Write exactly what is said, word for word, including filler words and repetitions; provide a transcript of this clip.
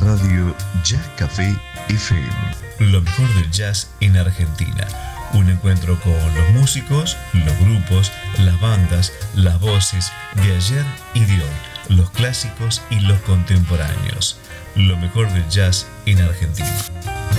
Radio Jazz Café F M. Lo mejor del jazz en Argentina. Un encuentro con los músicos, los grupos, las bandas, las voces de ayer y de hoy, los clásicos y los contemporáneos. Lo mejor del jazz en Argentina.